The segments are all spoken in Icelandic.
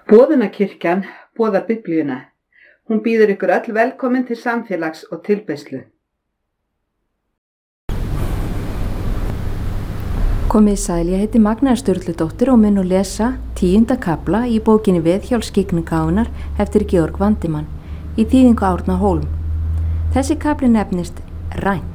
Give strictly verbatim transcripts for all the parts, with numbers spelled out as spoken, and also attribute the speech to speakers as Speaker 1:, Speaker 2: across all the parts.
Speaker 1: Boðunarkirkjan boðar Biblíuna. Hún býður ykkur öll velkomin til samfélags og tilbeiðslu.
Speaker 2: Komið sæl, ég heiti Magna Sturludóttir og mun nú lesa tíunda kafla í bókinni Veðhjál skyggnigáfunnar eftir Georg Vandimann í þýðingu Árna Hólm. Þessi kafli nefnist Rænt.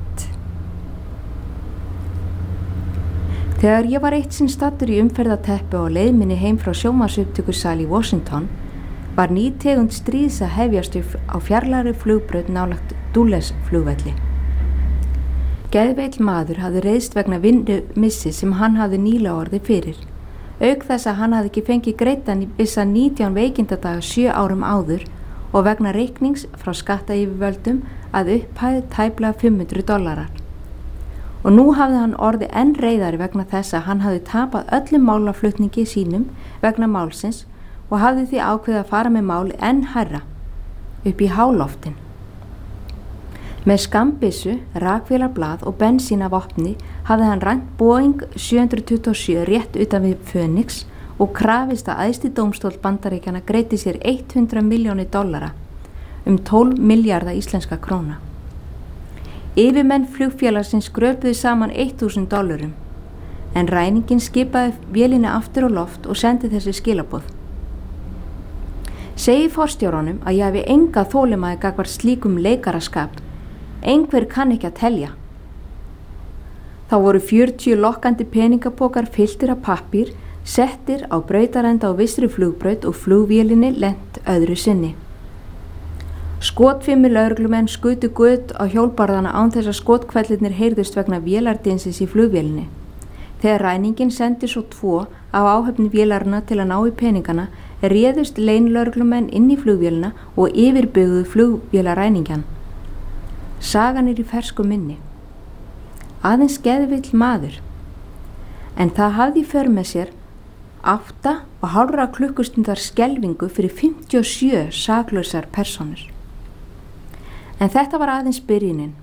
Speaker 2: Þegar ég var eitt sinn staddur í umferðateppu á leið minni heim frá sjónvarpsupptökusal í Washington var ný tegund stríðs að hefjast á fjarlægri flugbraut nálægt Dulles flugvelli. Geðveill maður hafði reiðst vegna vinnumissi sem hann hafði nýlega orðið fyrir. Auk þess að hann hafði ekki fengið greiddan vissa nítján veikindadaga sjö árum áður og vegna reiknings frá skattayfirvöldum að upphæð tæplega fimm hundruð dollarar. Og nú hafði hann orðið enn reiðari vegna þess að hann hafði tapað öllum málaflutningi sínum vegna málsins og hafði því ákveðið að fara með máli enn hærra, upp í háloftin. Með skambissu, rakvélarblað og bensín af vopni hafði hann rænt Boeing sjö tuttugu og sjö rétt utan við Phoenix og krafist að æðsti dómstóll Bandaríkjanna greiddi sér hundrað milljónir dollara, um tólf milljarða íslenska króna. Yfirmenn flugfélagsins skröpuðu saman þúsund dollarum, en ræningin skipaði vélinni aftur á loft og sendi þessi skilaboð. Segi forstjóranum að ég hafi enga þolinmæði gagnvart slíkum leikaraskap, einhver kann ekki að telja. Þá voru fjörutíu lokkandi peningapokar fylltir af pappír, settir á brautarenda á vissri flugbraut og flugvélinni lent öðru sinni. Skotfimmi lögreglumenn skutu gutt á hjólbarðana án þess að skotkvellirnir heyrðust vegna vélardinsins í flugvélinni. Þegar ræningin sendi svo tvo af áhöfni vélarna til að ná í peningana, réðust leynlögreglumenn inn í flugvélina og yfirbuguðu flugvélaræningjan. Sagan er í fersku minni. Aðeins geðvill maður. En það hafði í för með sér átta og hálfra klukkustundar skelfingu fyrir fimmtíu og sjö saklausar persónur. En þetta var aðeins byrjunin.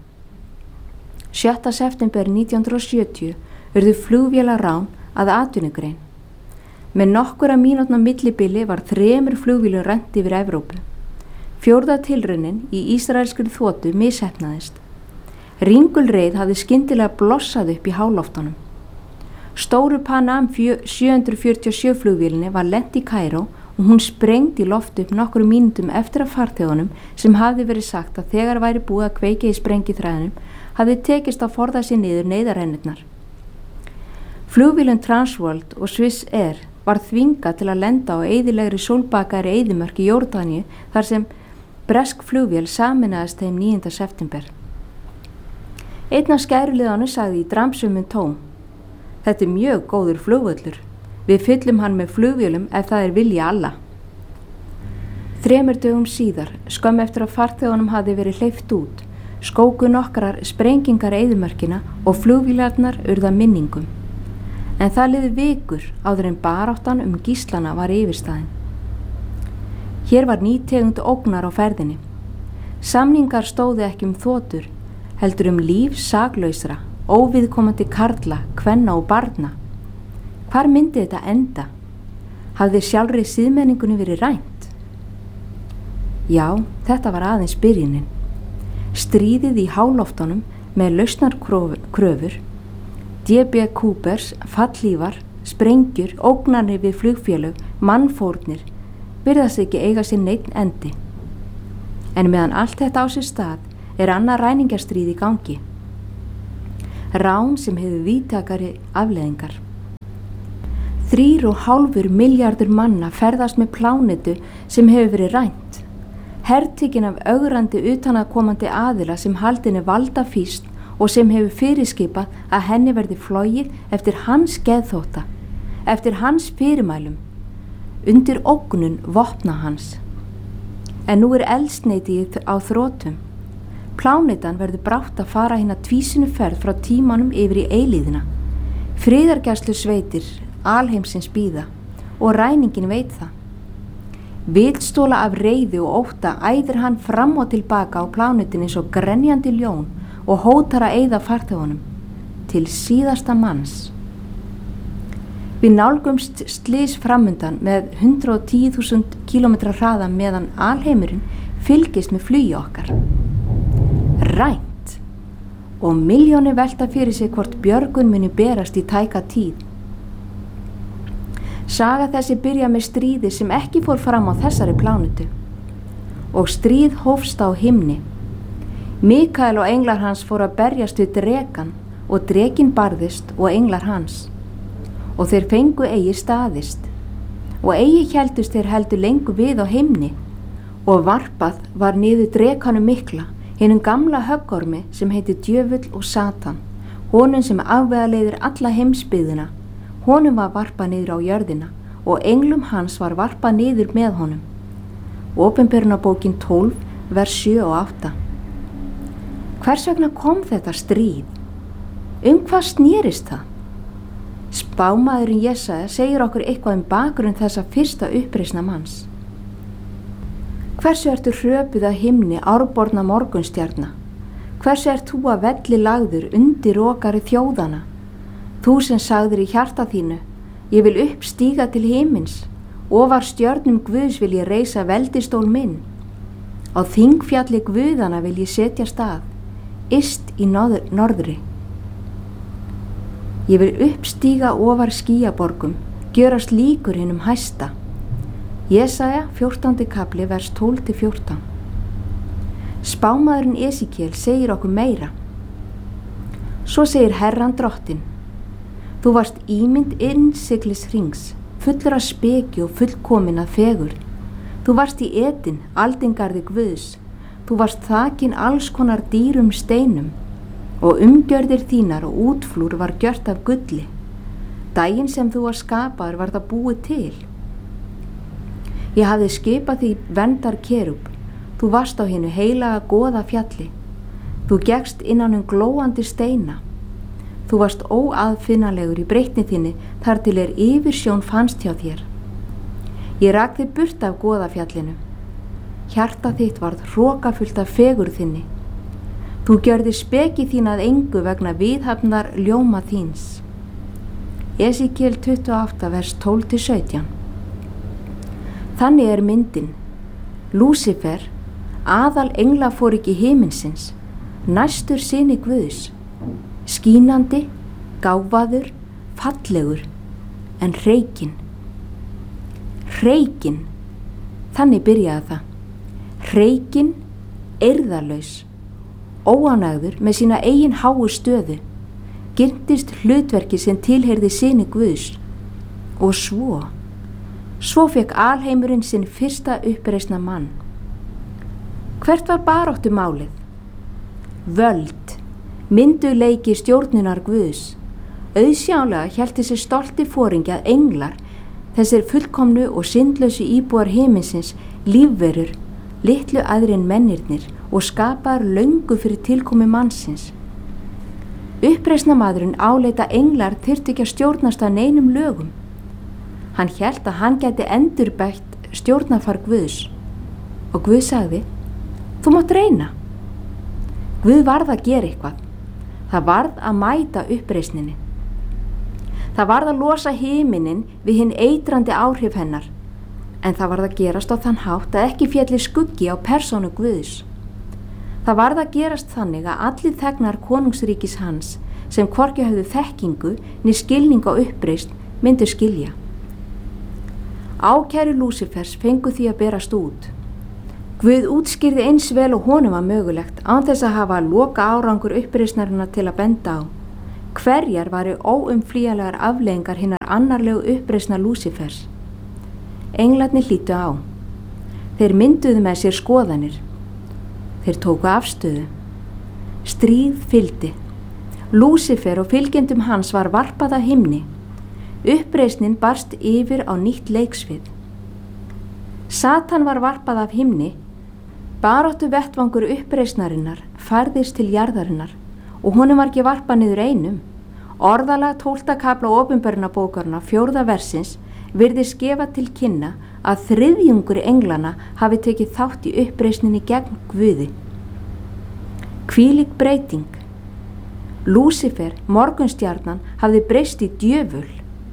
Speaker 2: sjötta september nítján hundrað sjötíu urðu flugvélarrán að atvinnugrein. Með nokkura mínútna millibili var þremur flugvélum rænt yfir Evrópu. Fjórða tilraunin í ísraelskri þotu misheppnaðist. Ringulreið hafði skyndilega blossað upp í háloftunum. Stóru Pan Am sjö fjörutíu og sjö flugvélinni var lent í Kaíró og hún sprengdi í loft upp nokkru mínútum eftir að farþegunum sem hafði verið sagt að þegar væri búið að kveikja í sprengiþræðinum hafði tekist að forða sér niður neyðarrennurnar. Flugvélum Transworld og Swiss Air var þvingað til að lenda á eyðilegri sólbakaðri eyðimörk í Jórdaníu þar sem bresk flugvél sameinaðist þeim níunda september. Einn af skæruliðanum sagði í dramsumum tón: Þetta er mjög góður flugvöllur. Við fyllum hann með flugvélum ef það er vilja alla. Þremur dögum síðar, skömmu eftir að farþegunum hafði verið hleypt út, skóku nokkrar sprengingar eyðimörkina og flugvélarnar urða minningum. En það liði vikur áður en baráttan um gíslana var yfirstaðin. Hér var ný tegund ógnar á ferðinni. Samningar stóðu ekki um þotur, heldur um líf saklausra, óviðkomandi karla, kvenna og barna. Hvar myndi þetta enda? Hafði sjálfri siðmenningunni verið rænt? Já, þetta var aðeins byrjunin. Stríðið í háloftunum með lausnarkröfur, D B Coopers, fallhlífar, sprengjur, ógnanir við flugfélög, mannfórnir, virðast ekki eiga sér neinn endi. En meðan allt þetta á sér stað er annað ræningjarstríð í gangi. Rán sem hefur víðtækari afleiðingar. Þrýr og hálfur milljarður manna ferðast með plánetu sem hefur verið rænt. Hertekinn af ögrandi utanaðkomandi aðila sem haldin er valdafýst og sem hefur fyrirskipað að henni verði flogið eftir hans geðþótta, eftir hans fyrirmælum, undir ógnun vopna hans. En nú er eldsneyti á þrotum. Plánetan verður brátt að fara hina tvísinu ferð frá tímanum yfir í eilíðina. Friðargæslu sveitir alheimsins bíða og ræningin veit það. Vitstóla af reiði og ótta æðir hann fram og tilbaka á plánetinni eins og grenjandi ljón og hótar að eyða farþegunum til síðasta manns. Við nálgumst slys framundan með hundrað og tíu þúsund kílómetra hraða meðan alheimurinn fylgist með flugi okkar. Rænt og milljónir velta fyrir sig hvort björgun muni berast í tæka tíð. Saga þessi byrja með stríði sem ekki fór fram á þessari plánetu og stríð hófst á himni. Mikael og englar hans fóru að berjast við drekann og drekinn barðist og englar hans. Og þeir fengu eigi staðist og eigi héldust þeir heldur lengu við á himni og varpað var niður drekanum mikla, hinum gamla höggormi sem heiti djöfull og Satan, honum sem afvegaleiðir alla heimsbyggðina, honum var varpað niður á jörðina og englum hans var varpað niður með honum. Opinberunarbókin tólf, vers sjö og átta. Hvers vegna kom þetta stríð? Um hvað snerist það? Spámaðurinn Jesaja segir okkur eitthvað um bakgrunn þessa fyrsta uppreisna manns. Hversu ertu hröpuð að himni árborna morgunstjarna? Hversu ert þú að velli lagður undir rokari þjóðana? Þú sem sagðir í hjarta þínu, ég vil uppstíga til himins, ofar stjörnum Guðs vil ég reisa veldistól minn. Á þingfjalli Guðana vil ég setja stað, yst í norð- norðri. Ég vil uppstíga ofar skýjaborgum, gjörast líkur hinum hæsta. Jesaja fjórtándi kapli vers tólf til fjórtán. Spámaðurinn Esekiel segir okkur meira. Svo segir Herran drottinn, þú varst ímynd innsiglis hrings, fullur af speki og fullkomin af fegurð. Þú varst í Eden, aldingarði Guðs. Þú varst þakin alls konar dýrum steinum og umgjörðir þínar og útflúr var gjört af gulli. Daginn sem þú var skapaður var það búið til. Ég hafði skipað því verndar kerúb. Þú varst á hinu heilaga goða fjalli. Þú gekkst innan um glóandi steina. Þú varst óaðfinnalegur í breytni þinni þar til er yfirsjón fannst hjá þér. Ég rak þig burt af goða fjallinu. Hjarta þitt varð hrokafullt af fegurð þinni. Þú gjörðir speki þín að engu vegna viðhafnar ljóma þíns. Esekiel tuttugu og átta vers tólf til sautján. Þannig er myndin. Lúsifer, aðal engla fór ekki himinsins, næstur syni Guðs, skínandi, gáfaður, fallegur, en hreykinn. Hreykinn, þannig byrjaði það. Hreykinn, eirðarlaus, óánægður með sína eigin háu stöðu, girntist hlutverki sem tilheyrði syni Guðs og svo, svo fekk alheimurinn sinn fyrsta uppreisna mann. Hvert var baráttu málið? Völd, mynduleiki stjórnunar Guðs. Auðsjálega hélt þessi stolti foringi að englar, þessir fullkomnu og syndlausu íbúar himinsins, lífverur, litlu aðrir en mennirnir og skapaðar löngu fyrir tilkomi mannsins. Uppreisna maðurinn áleita englar þyrftu ekki að stjórnast að neinum lögum. Hann hélt að hann gæti endurbætt stjórnarfar Guðs og Guð sagði, þú mátt reyna. Guð varð að gera eitthvað. Það varð að mæta uppreisninni. Það varð að losa himinin við hinn eitrandi áhrif hennar, en það varð að gerast á þann hátt að ekki félli skuggi á persónu Guðs. Það varð að gerast þannig að allir þegnar konungsríkis hans sem hvorki höfðu þekkingu né skilning á uppreisn myndu skilja. Ákæru Lúsifers fengu því að berast út. Guð útskýrði eins vel og honum var mögulegt án þess að hafa loka árangur uppreisnarinnar til að benda á. Hverjar varu óumflýjanlegar afleiðingar hinnar annarlegu uppreisna Lúsifers? Englarnir hlýtu á. Þeir mynduðu með sér skoðanir. Þeir tóku afstöðu. Stríð fylgdi. Lúsifer og fylgjendum hans var varpað af himni. Uppreisnin barst yfir á nýtt leiksvið. Satan var varpað af himni. Baráttu vettvangur uppreisnarinnar færðist til jarðarinnar og honum var ekki varpað niður einum. Orðalag tólfta kafla opinberunarbókarinnar fjórða versins virðist gefa til kynna að þriðjungur englana hafi tekið þátt í uppreisninni gegn Guði. Hvílík breyting. Lúsifer, morgunstjarnan, hafði breyst í djöful.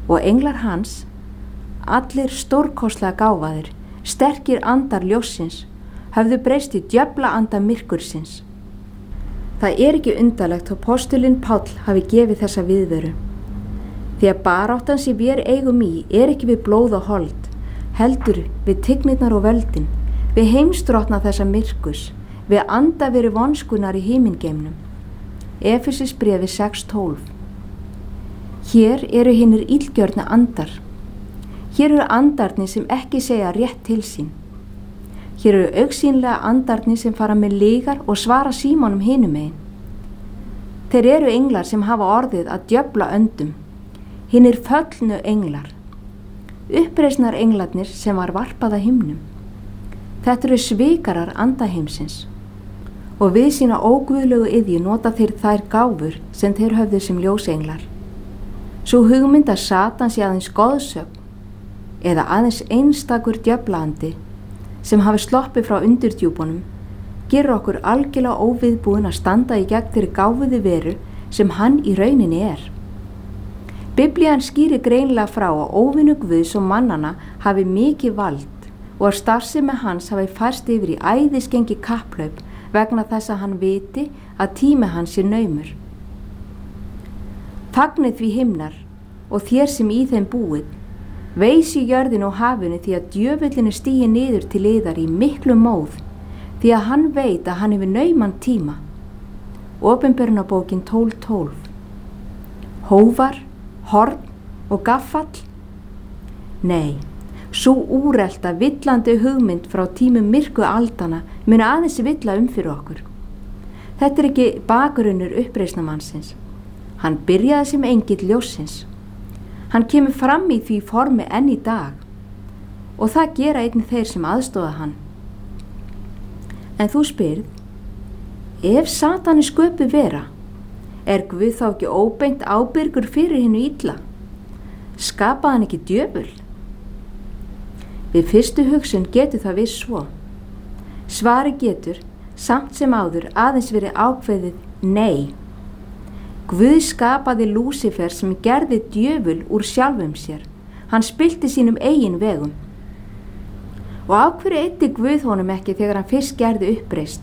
Speaker 2: og englar hans, allir stórkostlega gáfaðir, sterkir andar ljóssins, höfðu breyst í djöfla anda myrkursins. Það er ekki undarlegt að postulinn Páll hafi gefið þessa viðveru. Því að baráttan sem við eigum í er ekki við blóð og hold, heldur við tignirnar og völdin, við heimsdrottna þessa myrkurs, við anda veri vonskunar í himingeimnum. Efesis bréfi sex tólf. Hér eru hinnir illgjörna andar. Hér eru andarnir sem ekki segja rétt til sín. Hér eru augsýnlega andarnir sem fara með lygar og svara símónum hinum megin. Þeir eru englar sem hafa orðið að djöfla öndum, hinnir föllnu englar, uppreisnar englarnir sem var varpað að himnum. Þetta eru svikarar andaheimsins og við sína óguðlegu iðju nota þeir þær gáfur sem þeir höfðu sem ljósenglar. Sú hugmynd að Satan sé aðeins goðsögn eða aðeins einstakur djöflaandi sem hafi sloppið frá undirdjúpunum gerur okkur algjörlega óviðbúin að standa í gegn þeirri gáfuðu veru sem hann í rauninni er. Biblían skýrir greinilega frá að óvinnu Guðs og mannana hafi mikið vald og að starfsemi hans hafi færst yfir í æðisgengi kapplaup vegna þess að hann viti að tími hans er naumur. Fagnið því himnar og þér sem í þeim búið, veisi jörðin og hafinu því að djöfullin er stigið niður til yðar í miklu móð, því að hann veit að hann hefur nauman tíma. Opinberunarbókin tólf tólf. Hófar, horn og gaffall? Nei, sú úrelta villandi hugmynd frá tímum myrku aldana mun aðeins villa um fyrir okkur. Þetta er ekki bakgrunnur uppreisnarmannsins. Hann byrjaði sem engill ljóssins. Hann kemur fram í því formi enn í dag og það gera einnig þeir sem aðstoða hann. En þú spyrð, ef Satan er sköpuð vera, er Guð þá ekki óbeint ábyrgur fyrir hinu illa? Skapaði hann ekki djöful? Við fyrstu hugsun getur það viss svo. Svari getur, samt sem áður, aðeins verið ákveðið nei. Guð skapaði Lúsífer sem gerði djöful úr sjálfum sér. Hann spillti sínum eigin vegum. Og af hverju eyddi Guð honum ekki þegar hann fyrst gerði uppreist?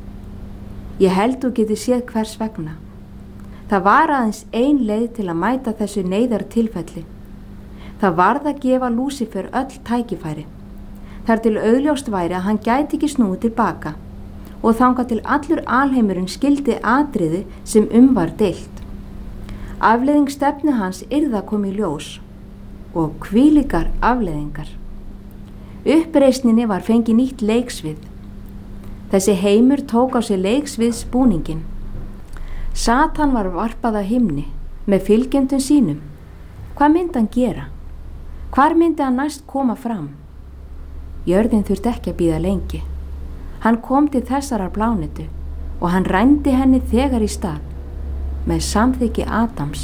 Speaker 2: Ég held þú geti séð hvers vegna. Það var aðeins ein leið til að mæta þessu neyðar tilfelli. Það varð að gefa Lúsífer öll tækifæri. Þar til augljóst væri að hann gæti ekki snúið tilbaka og þangað til allur alheimurinn skildi atriði sem um var deilt. Afleiðing stefnu hans yrði að koma í ljós og hvílíkar afleiðingar. Uppreisninni var fengið nýtt leiksvið. Þessi heimur tók á sig leiksviðs búningin. Satan var varpað að himni með fylgjendum sínum. Hvað myndi hann gera? Hvar myndi hann næst koma fram? Jörðin þurfti ekki að bíða lengi. Hann kom til þessarar plánetu og hann rændi henni þegar í stað með samþykki Adams.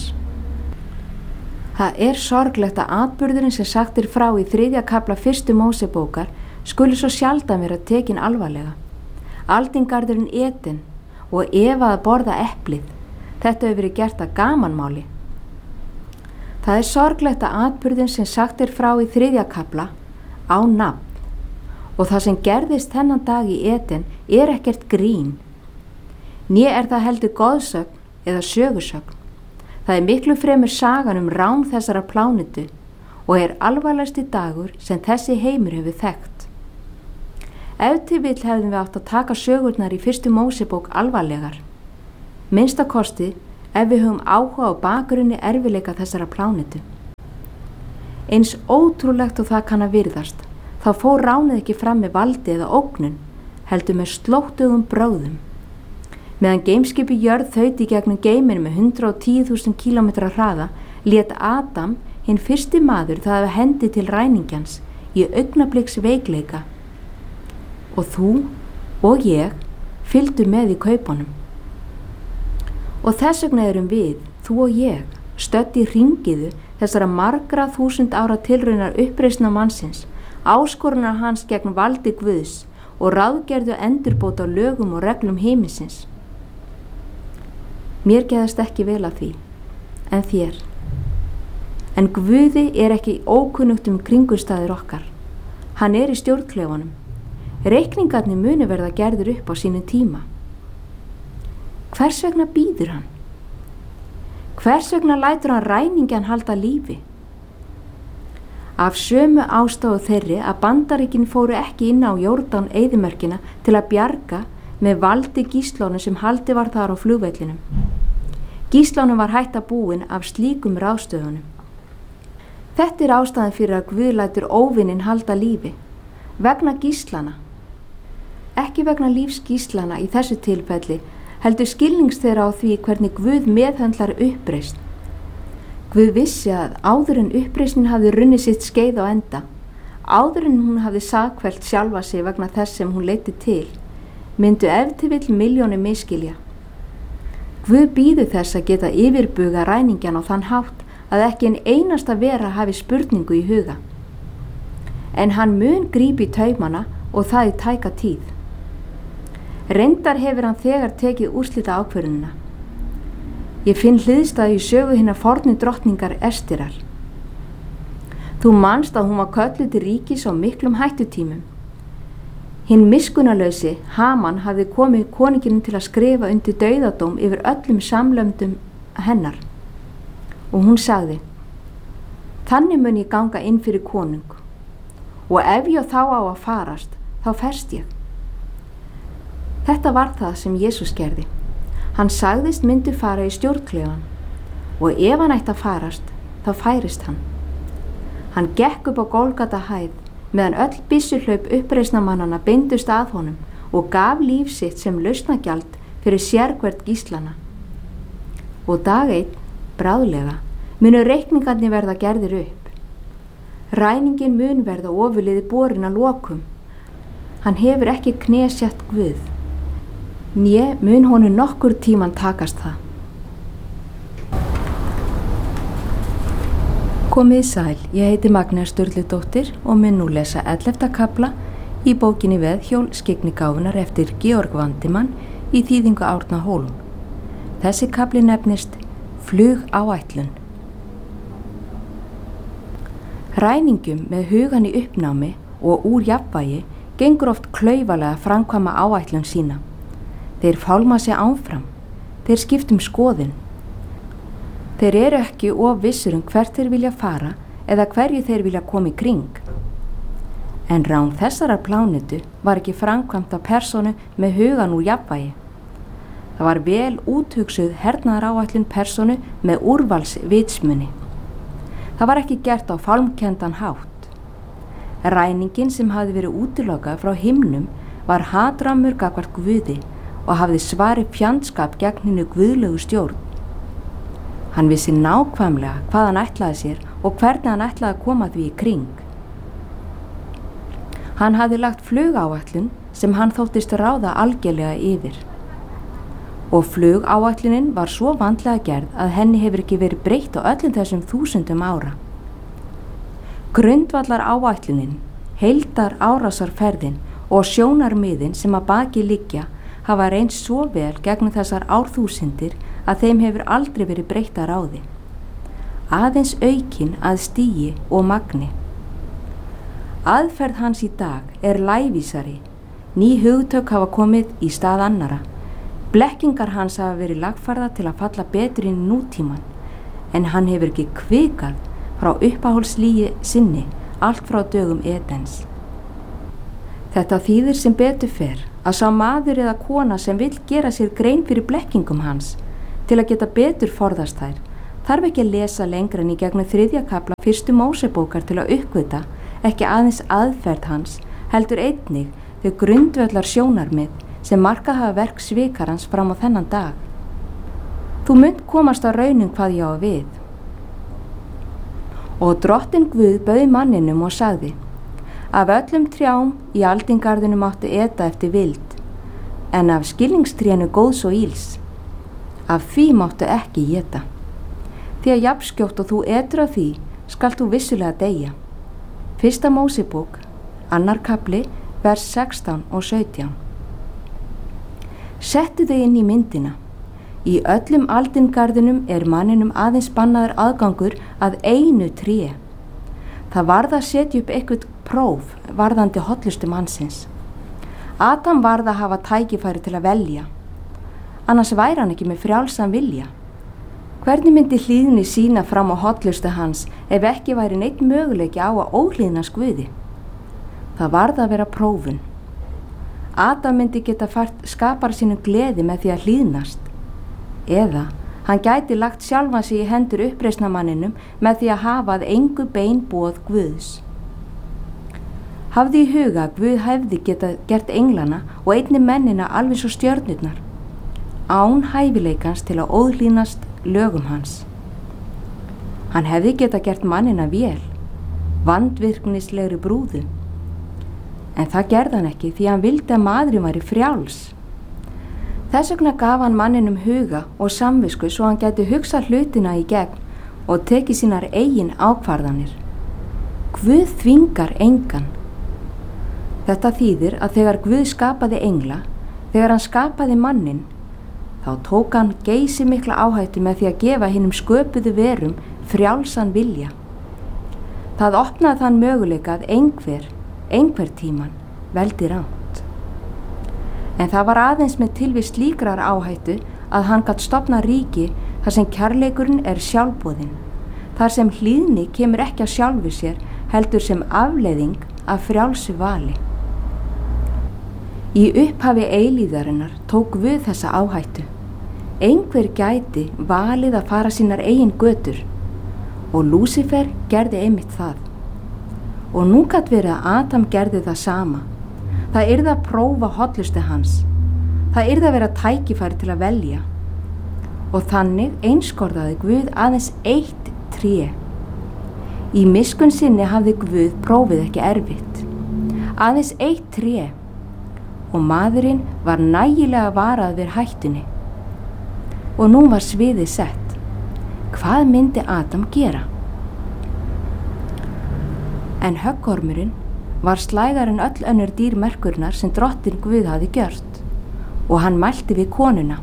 Speaker 2: Það er sorglegt að atburðurinn sem sagt er frá í þriðja kafla fyrstu Mósebókar skuli svo sjaldan vera tekin alvarlega. Aldingarðurinn Eden og Eva að borða eplið. Þetta hefur verið gert að gamanmáli. Það er sorglegt að atburðin sem sagt er frá í þriðja kafla á nafn. Og það sem gerðist þennan dag í Eden er ekkert grín. Né er það heldur goðsögn eða sögusögn. Það er miklu fremur sagan um rán þessara plánetu og er alvarlegasti dagur sem þessi heimur hefur þekkt. Ef til vill hefðum við átt að taka sögurnar í fyrstu Mósebók alvarlegar. Minnsta kosti ef við höfum áhuga á bakgrunni erfileika þessara plánetu. Eins ótrúlegt og það kann að virðast, þá fór ránið ekki fram með valdi eða ógnun, heldur með slóttugum bráðum. Meðan geimskipi jörð þauti gegnum geiminn með hundrað og tíu þúsund kílómetra hraða, lét Adam, hinn fyrsti maður, það að hendi til ræningjans í augnabliks veikleika. Og þú og ég fylgdu með í kaupunum. Og þess vegna erum við, þú og ég, stödd í hringiðu þessara margra þúsund ára tilraunar uppreisna mannsins, áskorunar hans gegn valdi Guðs og ráðgerðu endurbót á lögum og reglum himinsins. Mér geðast ekki vel að því, en þér. En Guði er ekki ókunnugt um kringumstæður okkar. Hann er í stjórnklefanum. Reikningarnir muni verða gerðir upp á sínum tíma. Hvers vegna bíður hann? Hvers vegna lætur hann ræningjan halda lífi? Af sömu ástæðu þeirri að Bandaríkin fóru ekki inn á Jórdan eyðimörkina til að bjarga með valdi gíslónum sem haldi var þar á flugvellinum. Gíslónum var hætta búin af slíkum ráðstöfunum. Þetta er ástæðan fyrir að Guð lætur óvinnin halda lífi, vegna gíslana. Ekki vegna lífs gíslana í þessu tilfelli, heldur skilnings þeirra á því hvernig Guð meðhöndlar uppreisn. Guð vissi að áður en uppreisnin hafði runnið sitt skeið á enda, áður en hún hafði sakfellt sjálfa sig vegna þess sem hún leiddi til, myndu ef til vill milljónir misskilja. Guð bíður þess að geta yfirbuga ræningjan á þann hátt að ekki en einasta vera hafi spurningu í huga. En hann mun grípa í taumana og það í tæka tíð. Reyndar hefur hann þegar tekið úrslita ákvörðunina. Ég finn hliðstæðu í sögu hinnar fornu drottningar Estirar. Þú manst að hún var kölluð til ríkis á miklum hættutímum. Hinn miskunnarlausi, Haman, hafði komið konunginum til að skrifa undir dauðadóm yfir öllum samlöndum hennar. Og hún sagði, þannig mun ég ganga inn fyrir konung og ef ég þá á að farast, þá ferst ég. Þetta var það sem Jesús gerði. Hann sagðist myndi fara í stjórnklefan og ef hann ætti að farast, þá færist hann. Hann gekk upp á Golgata hæð meðan öll byssuhlaup uppreisnarmannanna beindust að honum og gaf líf sitt sem lausnagjald fyrir sérhvert gíslana. Og dag einn, bráðlega, munu reikningarnir verða gerðir upp. Ræningin mun verða ofurliði borin að lokum. Hann hefur ekki knésett Guð. Né mun honum nokkur tíman takast það. Komið sæl, ég heiti Magnea Sturludóttir og mun nú lesa ellefta kafla í bókinni Veðhjól skyggnigáfunnar eftir Georg Vandimann í þýðingu Árna Hólm. Þessi kafli nefnist Flugáætlun. Ræningum með hugan í uppnámi og úr jafnvægi gengur oft klaufalega framkvæma áætlun sína. Þeir fálma sig áfram, þeir skiptum skoðun. Þeir eru ekki of vissur um hvert þeir vilja fara eða hverju þeir vilja koma í kring. En rán þessarar plánetu var ekki framkvæmt af persónu með hugan úr jafnvægi. Það var vel úthugsuð hernaðaráætlun persónu með úrvals vitsmunni. Það var ekki gert á fálmkenndan hátt. Ræningin sem hafði verið útilokað frá himnum var hatrammur gagnvart Guði og hafði svarið fjandskap gegn hinu guðlegu stjórn. Hann vissi nákvæmlega hvað hann ætlaði sér og hvernig hann ætlaði að koma því í kring. Hann hafði lagt flugáætlun sem hann þóttist ráða algjörlega yfir. Og flugáætlunin var svo vandlega gerð að henni hefur ekki verið breytt á öllum þessum þúsundum ára. Grundvallar áætlunin, heildar árásarferðin og sjónarmiðin sem að baki liggja hafa reynst svo vel gegnum þessar árþúsundir að þeim hefur aldrei verið breytt að ráði. Aðeins aukin að stigi og magni. Aðferð hans í dag er lævísari, ný hugtök hafa komið í stað annara. Blekkingar hans hafa verið lagfærða til að falla betur inn í nútíman, en hann hefur ekki kvikað frá uppáhaldslígi sinni allt frá dögum Edens. Þetta þýðir sem betur fer að sá maður eða kona sem vill gera sér grein fyrir blekkingum hans til að geta betur forðast þær, þarf ekki að lesa lengra en í gegnum þriðja kafla fyrstu Mósebókar til að uppgöta ekki aðeins aðferð hans, heldur einnig þau grundvöllar sjónarmið sem markað hafa verk svikarans fram á þennan dag. Þú munt komast á raunum hvað ég á við. Og drottinn Guð bauð manninum og sagði, af öllum trjám í aldingarðinum mátti eta eftir vild, en af skilningstrénu góðs og íls, af því máttu ekki éta. Því að jafnskjótt og þú etur af því, skalt þú vissulega deyja. Fyrsta Mósebók, annar kafli, vers sextán og sautján. Settu þig inn í myndina. Í öllum aldingarðinum er manninum aðeins bannaður aðgangur að einu tré. Það varð að setja upp eitthvað próf varðandi hollustu mannsins. Adam varð að hafa tækifæri til að velja. Annars væri hann ekki með frjálsan vilja. Hvernig myndi hlýðni sína fram á hollustu hans ef ekki væri neitt möguleiki á að óhlýðnast Guði? Það varð að vera prófun. Adam myndi geta fært skapara sínum gleði með því að hlýðnast. Eða hann gæti lagt sjálfan sig í hendur uppreisnarmanninum með því að hafa að engu bein boð Guðs. Hafði í huga að Guð hefði geta gert englana og einni mennina alveg svo stjörnurnar, án hæfileikans til að óhlýðnast lögum hans. Hann hefði geta gert mannina vél, vandvirknislegri brúðu, en það gerði hann ekki því hann vildi að maðurinn væri frjáls. Þess vegna gaf hann manninum huga og samvisku svo hann gæti hugsað hlutina í gegn og tekið sínar eigin ákvarðanir. Guð þvingar engan. Þetta þýðir að þegar Guð skapaði engla, þegar hann skapaði mannin, þá tók hann geysi mikla áhættu með því að gefa hinum sköpuðu verum frjálsan vilja. Það opnaði þann möguleika að einhver, einhver tíman veldi rangt. En það var aðeins með tilvist slíkrar áhættu að hann gat stofna ríki þar sem kærleikurinn er sjálfboðinn, þar sem hlýðni kemur ekki að sjálfu sér heldur sem afleiðing af frjálsu vali. Í upphafi eilíðarinnar tók Guð þessa áhættu. Einhver gæti valið að fara sínar eigin götur og Lúsífer gerði einmitt það. Og nú gat verið að Adam gerði það sama. Það yrði að prófa hollustu hans. Það yrði að vera tækifæri til að velja. Og þannig einskorðaði Guð aðeins eitt tré. Í miskunn sinni hafði Guð prófið ekki erfitt. Aðeins eitt tré. Og maðurinn var nægilega varað við hættunni. Og nú var sviðið sett. Hvað myndi Adam gera? En höggormurinn var slægar en öll önnur dýr merkurnar sem drottinn Guð hafði gjört og hann mælti við konuna.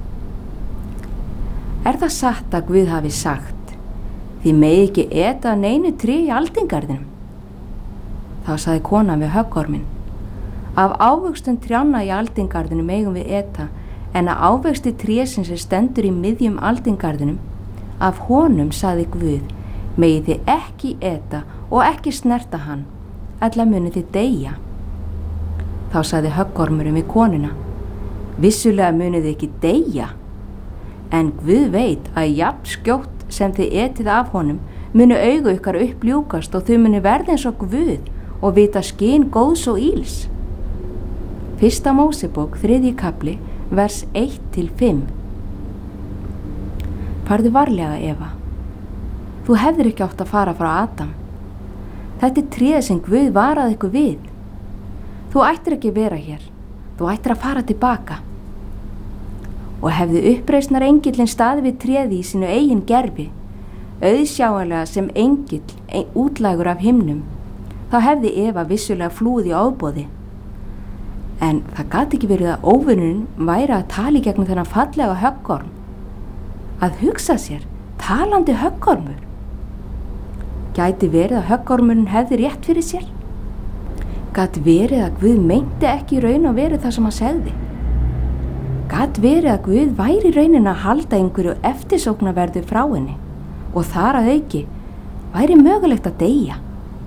Speaker 2: Er það satt að Guð hafi sagt, þið megi ekki eta neinu tré í aldingarðinum? Þá sagði konan við höggorminn, af ávöxtum trjánna í aldingarðinum megum við eta, en að ávexti trésins sem stendur í miðjum aldingarðinum, af honum sagði Guð, megi þið ekki eta og ekki snerta hann, ella muni þið deyja. Þá sagði höggormurinn við konuna, vissulega muni þið ekki deyja, en Guð veit að jafn skjótt sem þið etið af honum muni augu ykkar uppljúkast og þau muni verða eins og Guð og vita skyn góðs og íls. Fyrsta Mósebók, þriðji kafli, vers eitt til fimm. Farðu varlega, Eva. Þú hefðir ekki átt að fara frá Adam. Þetta er tréð sem Guð varaði ykkur við. Þú ættir ekki vera hér. Þú ættir að fara tilbaka. Og hefði uppreisnar engillinn staðið við tréði í sínu eigin gerfi, auðsjáanlega sem engill ein, útlægur af himnum, þá hefði Eva vissulega flúið í ofboði. En það gat ekki verið að óvinurinn væri að tala í gegnum þennan fallega höggorm. Að hugsa sér, talandi höggormur. Gæti verið að höggormurinn hefði rétt fyrir sér? Gat verið að Guð meinti ekki raun og verið það sem hann segði? Gat verið að Guð væri raunin að halda einhverju eftirsóknarverðu frá henni og þar að auki væri mögulegt að deyja?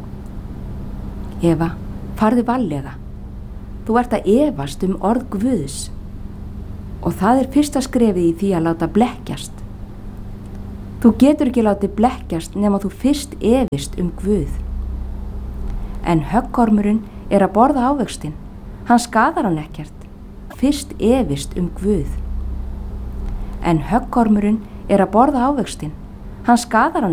Speaker 2: Eva, farðu varlega. Þú ert að efast um orð Guðs og það er fyrsta skrefið í því að láta blekkjast. Þú getur ekki látið blekkjast nema þú fyrst efist um Guð. En höggormurinn er að borða ávöxtinn. Hann skadar hann ekkert. Fyrst efist um Guð. En höggormurinn er að borða ávöxtinn. Hann skadar hann